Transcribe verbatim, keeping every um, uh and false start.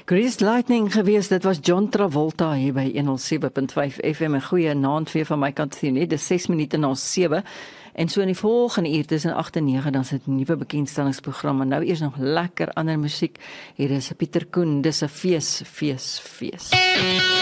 Grease Lightning gewees, dit was John Travolta hier by honderd sewe punt vyf F M. 'n Goeie naand vir van my kant sien, net dis ses minute na sewe. En so in die volgende uur tussen agt en nege dan is dit 'n nuwe bekendstellingsprogram, maar nou eers nog lekker ander musiek. Hier is Pieter Koen, dis 'n fees, fees, fees.